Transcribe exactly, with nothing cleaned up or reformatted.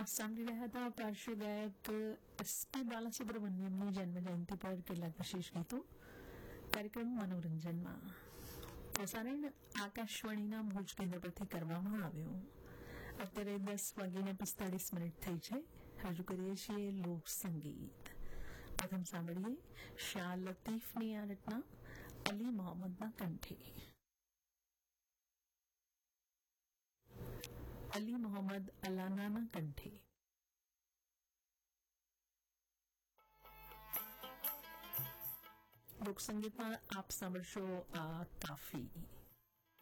સાંભળી રહ્યા હતા પાર્શ્વગાયક એસ પી બાલાસુબ્રમણ્યમની જન્મજયંતિ પર કેટલાક વિશેષ ગીતો કાર્યક્રમ મનોરંજનમાં પ્રસારણ આકાશવાણીના ભુજ કેન્દ્ર પરથી કરવામાં આવ્યું. અત્યારે દસ વાગીને પિસ્તાળીસ મિનિટ થઈ છે. રજૂ કરીએ છીએ લોક સંગીત. પ્રથમ સાંભળીએ શાહ લતીફની આ રચના અલી મોહમ્મદના કંઠે. અલી મોહમ્મદ અલાનાના કંઠે. લોકસંગીતમાં આપ સાંભળશો આ કાફી.